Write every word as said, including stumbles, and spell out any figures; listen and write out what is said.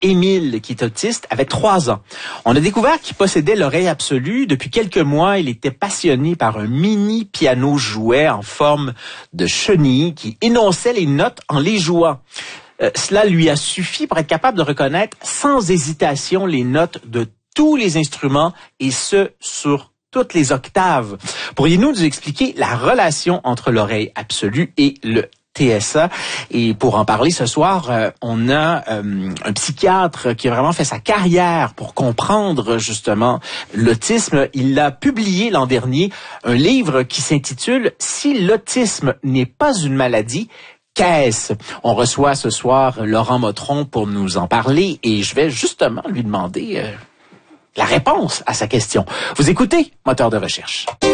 Émile, qui est autiste, avait trois ans. On a découvert qu'il possédait l'oreille absolue. Depuis quelques mois, il était passionné par un mini piano jouet en forme de chenille qui énonçait les notes en les jouant. Euh, cela lui a suffi pour être capable de reconnaître sans hésitation les notes de tous les instruments, et ce, sur toutes les octaves. Pourriez-vous nous expliquer la relation entre l'oreille absolue et le T S A? Et pour en parler ce soir, euh, on a euh, un psychiatre qui a vraiment fait sa carrière pour comprendre justement l'autisme. Il a publié l'an dernier un livre qui s'intitule « Si l'autisme n'est pas une maladie, qu'est-ce ?» On reçoit ce soir Laurent Motron pour nous en parler, et je vais justement lui demander euh, la réponse à sa question. Vous écoutez Moteur de recherche.